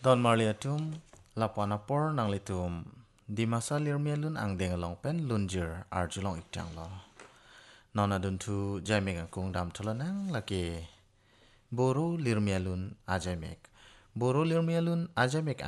Don marliatum lapanapor nang litum di masa lirmialun ang dengalong pen lunjir arjulong iktang lo. Nona duntu jaimek ang kung dam tulanang laki boro lirmialun ajaimek. Boro lirmialun ajaimek